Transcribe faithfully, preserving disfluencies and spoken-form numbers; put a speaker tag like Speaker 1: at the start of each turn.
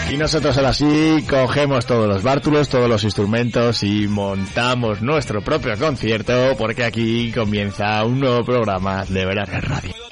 Speaker 1: Y nosotros ahora sí cogemos todos los bártulos, todos los instrumentos y montamos nuestro propio concierto, porque aquí comienza un nuevo programa de Verano Radio.